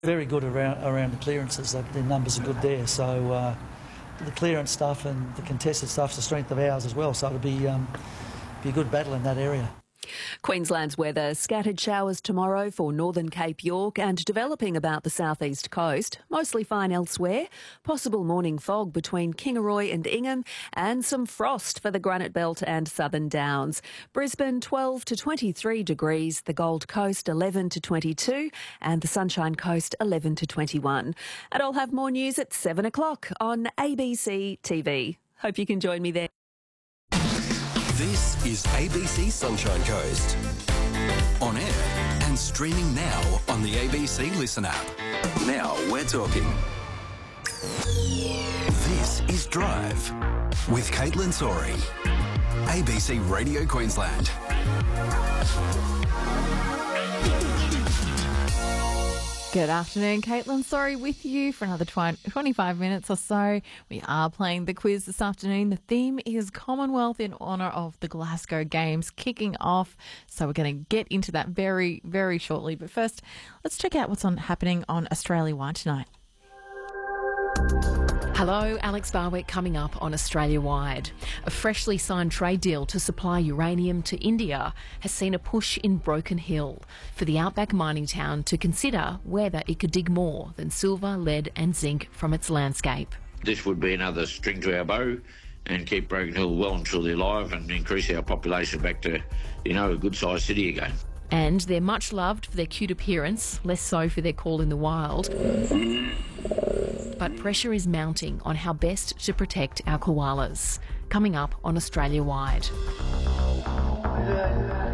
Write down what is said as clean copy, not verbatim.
Very good around the clearances. The numbers are good there. So the clearance stuff and the contested stuff's the strength of ours as well. So it'll be a good battle in that area. Queensland's weather, scattered showers tomorrow for northern Cape York and developing about the southeast coast. Mostly fine elsewhere. Possible morning fog between Kingaroy and Ingham and some frost for the Granite Belt and Southern Downs. Brisbane 12 to 23 degrees, the Gold Coast 11 to 22 and the Sunshine Coast 11 to 21. And I'll have more news at 7 o'clock on ABC TV. Hope you can join me there. This is ABC Sunshine Coast. On air and streaming now on the ABC Listen app. Now we're talking. This is Drive with Caitlin Sorey. ABC Radio Queensland. Good afternoon, Caitlin. Sorry, with you for another 25 minutes or so. We are playing the quiz this afternoon. The theme is Commonwealth in honour of the Glasgow Games kicking off. So we're going to get into that very, very shortly. But first, let's check out what's happening on Australia-wide tonight. Hello, Alex Barwick coming up on Australia-wide. A freshly signed trade deal to supply uranium to India has seen a push in Broken Hill for the outback mining town to consider whether it could dig more than silver, lead and zinc from its landscape. This would be another string to our bow and keep Broken Hill well and truly alive and increase our population back to, a good-sized city again. And they're much loved for their cute appearance, less so for their call in the wild. But pressure is mounting on how best to protect our koalas. Coming up on Australia-wide.